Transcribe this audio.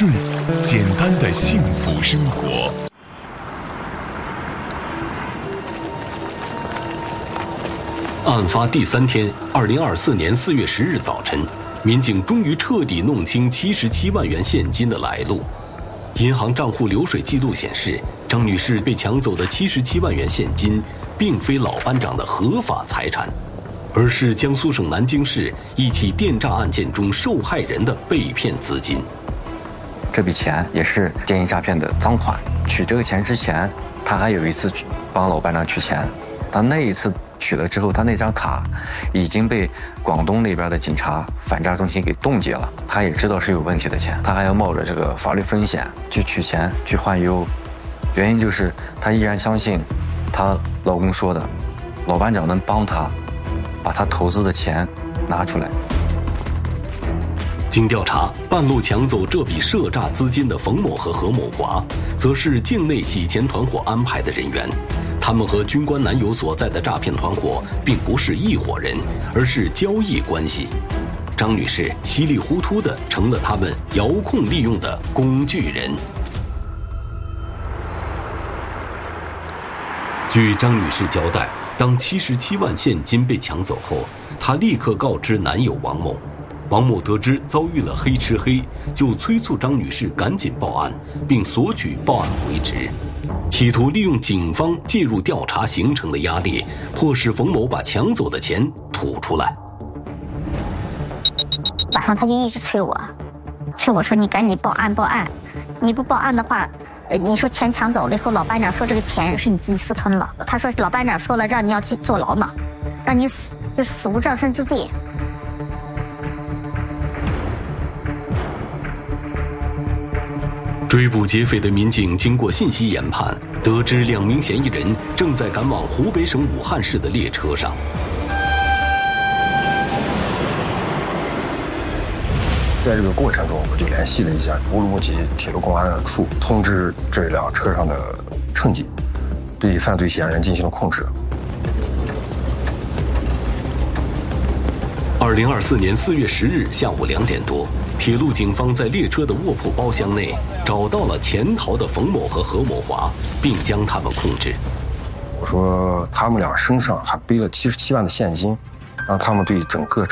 顺，简单的幸福生活。 案发第3天，2024年4月10日早晨，民警终于彻底弄清77万元现金的来路。银行账户流水记录显示，张女士被抢走的77万元现金，并非老班长的合法财产，而是江苏省南京市一起电诈案件中受害人的被骗资金。 这笔钱也是电信诈骗的赃款。取这个钱之前，他还有一次帮老班长取钱，但那一次取了之后，他那张卡已经被广东那边的警察反诈中心给冻结了。他也知道是有问题的钱，他还要冒着这个法律风险去取钱去换优，原因就是他依然相信她老公说的，老班长能帮他把他投资的钱拿出来。 经调查，半路抢走这笔涉诈资金的冯某和何某华，则是境内洗钱团伙安排的人员。他们和军官男友所在的诈骗团伙并不是一伙人，而是交易关系。张女士稀里糊涂地成了他们遥控利用的工具人。据张女士交代，当77万现金被抢走后，她立刻告知男友王某。王某得知遭遇了黑吃黑，就催促张女士赶紧报案，并索取报案回执，企图利用警方介入调查形成的压力，迫使冯某把抢走的钱吐出来。 晚上他就一直催我说你赶紧报案报案，你不报案的话，你说钱抢走了以后，老班长说这个钱是你自己私吞了，他说老班长说了让你要去坐牢嘛，让你死无葬身之地。 追捕劫匪的民警经过信息研判，得知2名嫌疑人正在赶往湖北省武汉市的列车上。 在这个过程中，我就联系了一下乌鲁木齐铁路公安处，通知这辆车上的乘警，对犯罪嫌疑人进行了控制。 2024年4月10日下午2点多，铁路警方在列车的卧铺包厢内找到了潜逃的冯某和何某华，并将他们控制。 我说他们俩身上还背了77万的现金，让他们对整个